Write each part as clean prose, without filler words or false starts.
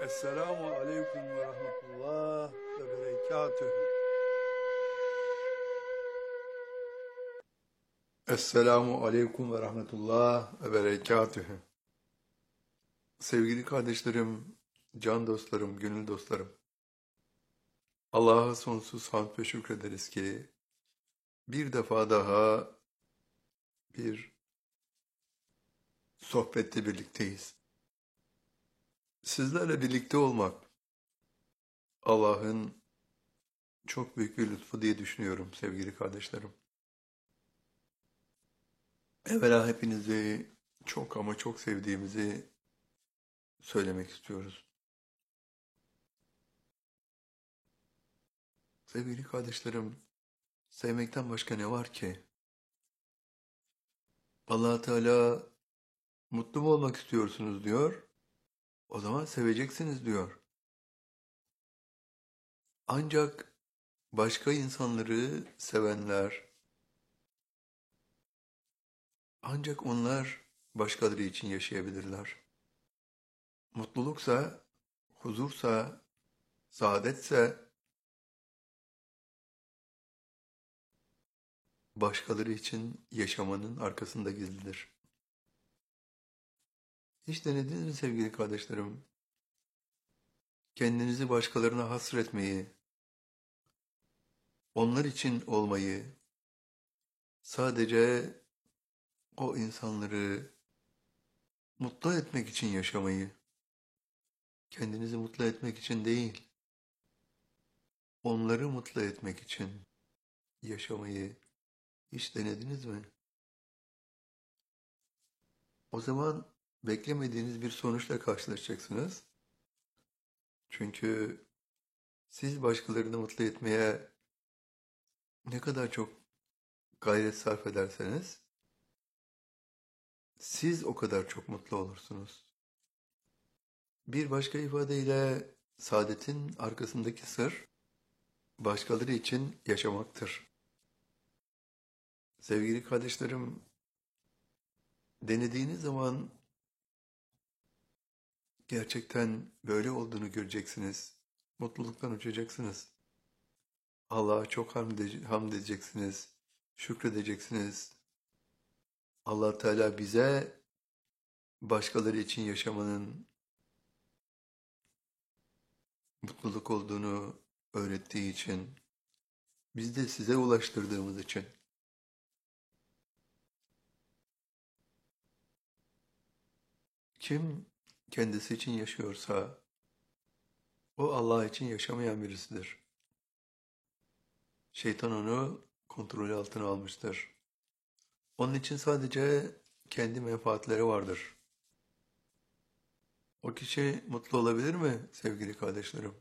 Esselamu aleyküm ve rahmetullah ve berekatühü. Esselamu aleyküm ve rahmetullah ve berekatühü. Sevgili kardeşlerim, can dostlarım, gönül dostlarım. Allah'a sonsuz hamd ve şükrederiz ki bir defa daha bir sohbette birlikteyiz. Sizlerle birlikte olmak Allah'ın çok büyük bir lütfu diye düşünüyorum sevgili kardeşlerim. Evvela hepinizi çok ama çok sevdiğimizi söylemek istiyoruz. Sevgili kardeşlerim, sevmekten başka ne var ki? Allah Teala mutlu mu olmak istiyorsunuz diyor. O zaman seveceksiniz diyor. Ancak başka insanları sevenler, ancak onlar başkaları için yaşayabilirler. Mutluluksa, huzursa, saadetse başkaları için yaşamanın arkasında gizlidir. Hiç denediniz mi sevgili kardeşlerim? Kendinizi başkalarına hasretmeyi, onlar için olmayı, sadece o insanları mutlu etmek için yaşamayı, kendinizi mutlu etmek için değil, onları mutlu etmek için yaşamayı hiç denediniz mi? O zaman beklemediğiniz bir sonuçla karşılaşacaksınız. Çünkü siz başkalarını mutlu etmeye ne kadar çok gayret sarf ederseniz, siz o kadar çok mutlu olursunuz. Bir başka ifadeyle saadetin arkasındaki sır, başkaları için yaşamaktır. Sevgili kardeşlerim, denediğiniz zaman gerçekten böyle olduğunu göreceksiniz. Mutluluktan uçacaksınız. Allah'a çok hamd edeceksiniz. Şükredeceksiniz. Allah Teala bize başkaları için yaşamanın mutluluk olduğunu öğrettiği için, biz de size ulaştırdığımız için. Kim kendisi için yaşıyorsa, o Allah için yaşamayan birisidir. Şeytan onu kontrolü altına almıştır. Onun için sadece kendi menfaatleri vardır. O kişi mutlu olabilir mi sevgili kardeşlerim?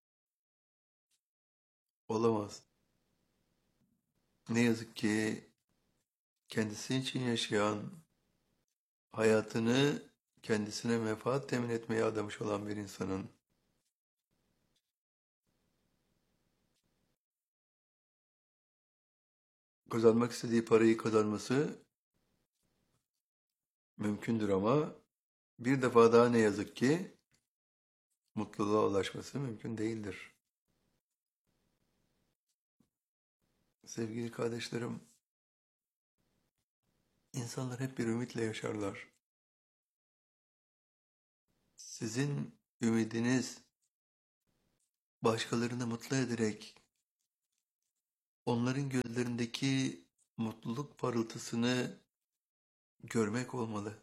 Olamaz. Ne yazık ki kendisi için yaşayan, hayatını kendisine menfaat temin etmeye adamış olan bir insanın kazanmak istediği parayı kazanması mümkündür ama bir defa daha ne yazık ki mutluluğa ulaşması mümkün değildir. Sevgili kardeşlerim, insanlar hep bir ümitle yaşarlar. Sizin ümidiniz başkalarını mutlu ederek onların gözlerindeki mutluluk parıltısını görmek olmalı.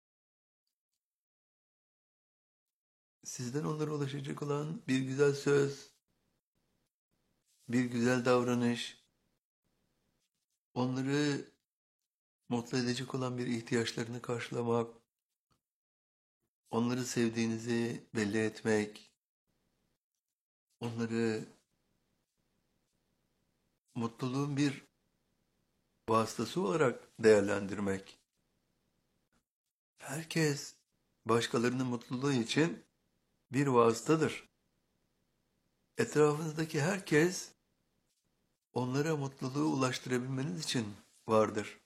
Sizden onlara ulaşacak olan bir güzel söz, bir güzel davranış, onları mutlu edecek olan bir ihtiyaçlarını karşılamak, onları sevdiğinizi belli etmek, onları mutluluğun bir vasıtası olarak değerlendirmek. Herkes başkalarının mutluluğu için bir vasıtadır. Etrafınızdaki herkes onlara mutluluğu ulaştırabilmeniz için vardır.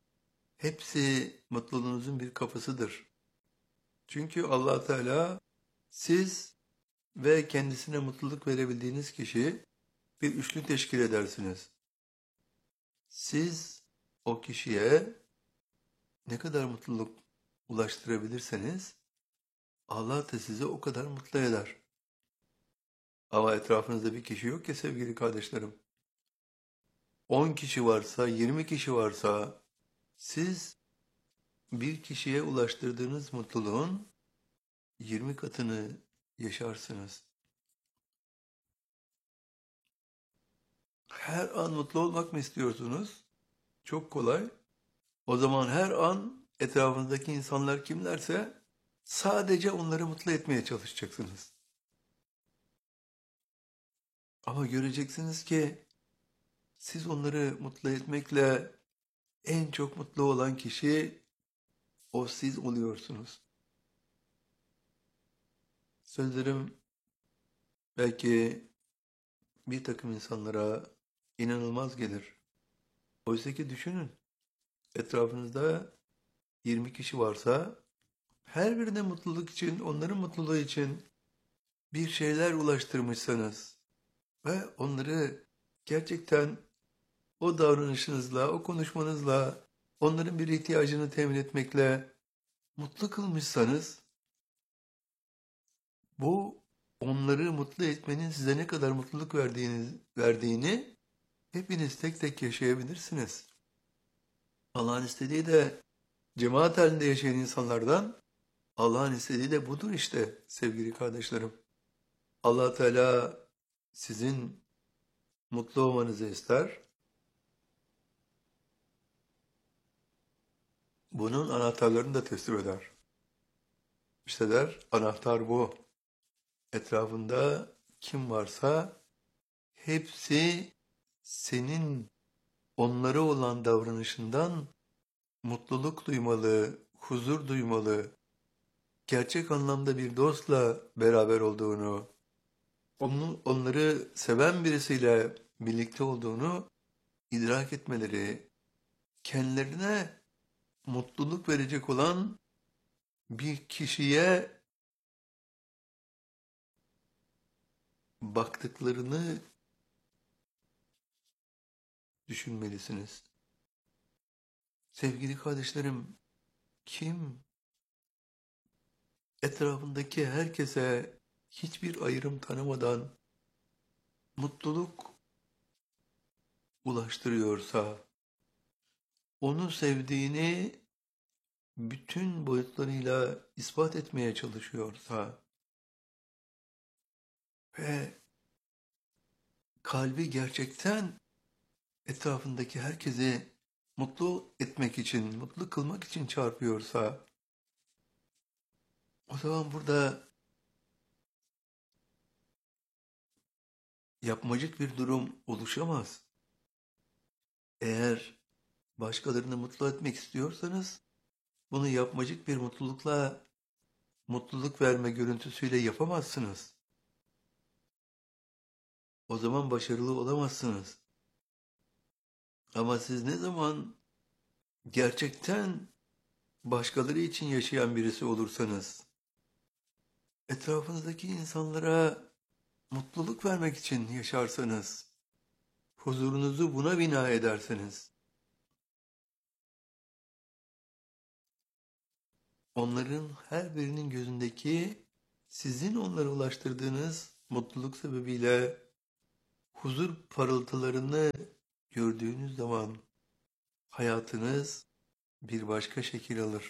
Hepsi mutluluğunuzun bir kapısıdır. Çünkü Allah Teala Siz ve kendisine mutluluk verebildiğiniz kişi bir üçlü teşkil edersiniz. Siz o kişiye ne kadar mutluluk ulaştırabilirseniz Allah da sizi o kadar mutlu eder. Ama etrafınızda bir kişi yok ya sevgili kardeşlerim. 10 kişi varsa, 20 kişi varsa siz bir kişiye ulaştırdığınız mutluluğun 20 katını yaşarsınız. Her an mutlu olmak mı istiyorsunuz? Çok kolay. O zaman her an etrafınızdaki insanlar kimlerse sadece onları mutlu etmeye çalışacaksınız. Ama göreceksiniz ki siz onları mutlu etmekle en çok mutlu olan kişi o siz oluyorsunuz. Sözlerim belki bir takım insanlara inanılmaz gelir. Oysa ki düşünün, etrafınızda 20 kişi varsa her birine mutluluk için, onların mutluluğu için bir şeyler ulaştırmışsanız ve onları gerçekten o davranışınızla, o konuşmanızla, onların bir ihtiyacını temin etmekle mutlu kılmışsanız, bu onları mutlu etmenin size ne kadar mutluluk verdiğini hepiniz tek tek yaşayabilirsiniz. Allah'ın istediği de cemaat halinde yaşayan insanlardan, Allah'ın istediği de budur işte sevgili kardeşlerim. Allah Teala sizin mutlu olmanızı ister. Bunun anahtarlarını da teslim eder. İşte der, anahtar bu. Etrafında kim varsa hepsi senin onlara olan davranışından mutluluk duymalı, huzur duymalı, gerçek anlamda bir dostla beraber olduğunu, onları seven birisiyle birlikte olduğunu idrak etmeleri, kendilerine mutluluk verecek olan bir kişiye baktıklarını düşünmelisiniz. Sevgili kardeşlerim, kim etrafındaki herkese hiçbir ayrım tanımadan mutluluk ulaştırıyorsa, onu sevdiğini bütün boyutlarıyla ispat etmeye çalışıyorsa ve kalbi gerçekten etrafındaki herkesi mutlu etmek için, mutlu kılmak için çarpıyorsa, o zaman burada yapmacık bir durum oluşamaz. Eğer başkalarını mutlu etmek istiyorsanız, bunu yapmacık bir mutlulukla, mutluluk verme görüntüsüyle yapamazsınız. O zaman başarılı olamazsınız. Ama siz ne zaman gerçekten başkaları için yaşayan birisi olursanız, etrafınızdaki insanlara mutluluk vermek için yaşarsanız, huzurunuzu buna bina ederseniz, onların her birinin gözündeki sizin onlara ulaştırdığınız mutluluk sebebiyle huzur parıltılarını gördüğünüz zaman hayatınız bir başka şekil alır.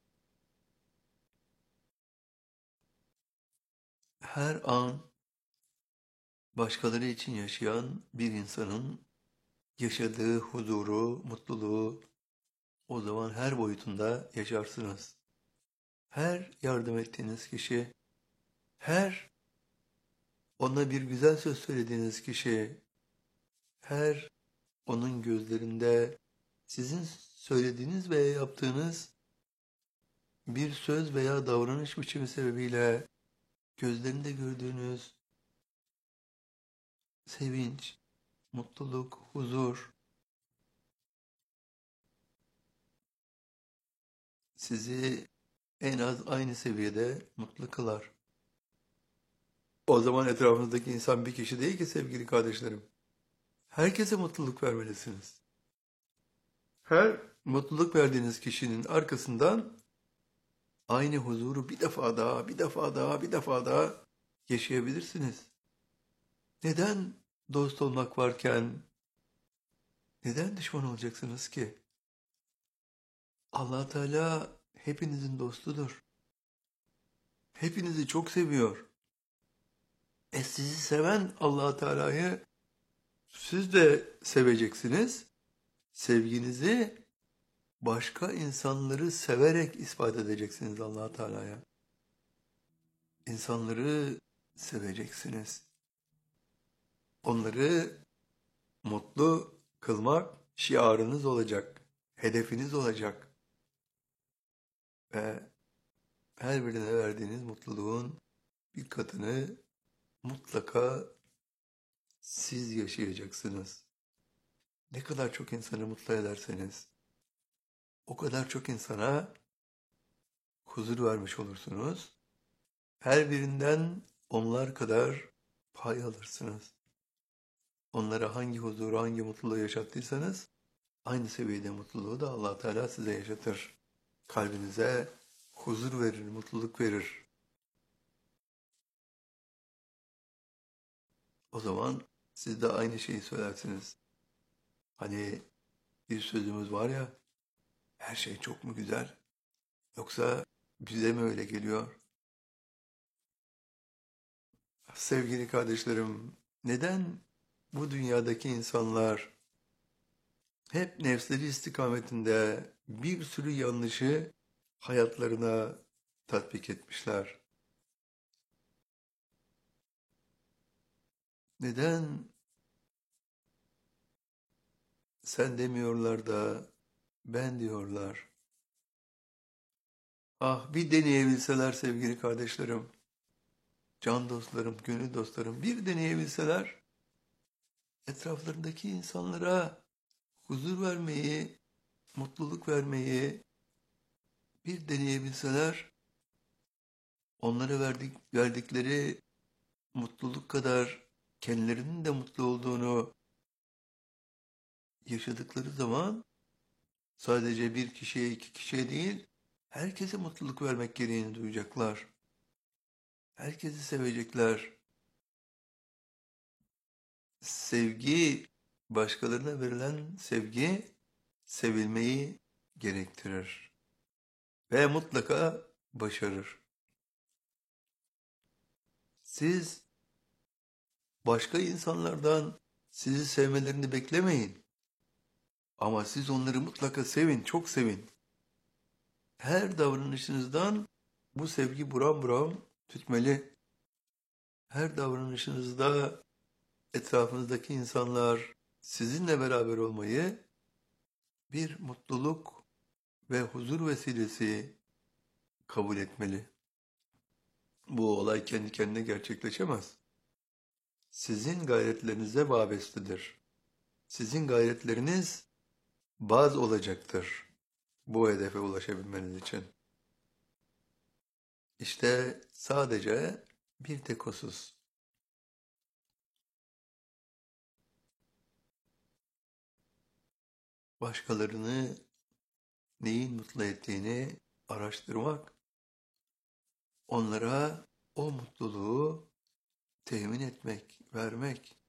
Her an başkaları için yaşayan bir insanın yaşadığı huzuru, mutluluğu o zaman her boyutunda yaşarsınız. Her yardım ettiğiniz kişi, her ona bir güzel söz söylediğiniz kişi, her onun gözlerinde sizin söylediğiniz veya yaptığınız bir söz veya davranış biçimi sebebiyle gözlerinde gördüğünüz sevinç, mutluluk, huzur sizi en az aynı seviyede mutlu kılar. O zaman etrafınızdaki insan bir kişi değil ki sevgili kardeşlerim. Herkese mutluluk vermelisiniz. Her mutluluk verdiğiniz kişinin arkasından aynı huzuru bir defa daha, bir defa daha, bir defa daha yaşayabilirsiniz. Neden dost olmak varken neden düşman olacaksınız ki? Allah Teala hepinizin dostudur. Hepinizi çok seviyor. Sizi seven Allah Teala'yı siz de seveceksiniz. Sevginizi başka insanları severek ispat edeceksiniz Allah Teala'ya. İnsanları seveceksiniz. Onları mutlu kılmak şiarınız olacak. Hedefiniz olacak. Ve her birine verdiğiniz mutluluğun bir katını mutlaka siz yaşayacaksınız. Ne kadar çok insanı mutlu ederseniz, o kadar çok insana huzur vermiş olursunuz. Her birinden onlar kadar pay alırsınız. Onlara hangi huzuru, hangi mutluluğu yaşattıysanız, aynı seviyede mutluluğu da Allah Teala size yaşatır. Kalbinize huzur verir, mutluluk verir. O zaman siz de aynı şeyi söylersiniz. Hani bir sözümüz var ya, her şey çok mu güzel? Yoksa bize mi öyle geliyor? Sevgili kardeşlerim, neden bu dünyadaki insanlar hep nefsleri istikametinde bir sürü yanlışı hayatlarına tatbik etmişler? Neden sen demiyorlar da ben diyorlar? Ah bir deneyebilseler sevgili kardeşlerim, can dostlarım, gönül dostlarım bir deneyebilseler etraflarındaki insanlara huzur vermeyi, mutluluk vermeyi bir deneyebilseler onlara verdikleri mutluluk kadar kendilerinin de mutlu olduğunu yaşadıkları zaman sadece bir kişiye iki kişiye değil herkese mutluluk vermek gereğini duyacaklar. Herkesi sevecekler. Sevgi, başkalarına verilen sevgi sevilmeyi gerektirir ve mutlaka başarır. Siz başka insanlardan sizi sevmelerini beklemeyin. Ama siz onları mutlaka sevin, çok sevin. Her davranışınızdan bu sevgi buram buram tütmeli. Her davranışınızda etrafınızdaki insanlar sizinle beraber olmayı bir mutluluk ve huzur vesilesi kabul etmeli. Bu olay kendi kendine gerçekleşemez. Sizin gayretlerinize vabestedir. Sizin gayretleriniz baz olacaktır bu hedefe ulaşabilmeniz için. İşte sadece bir tek husus. Başkalarını neyin mutlu ettiğini araştırmak, onlara o mutluluğu temin etmek, vermek.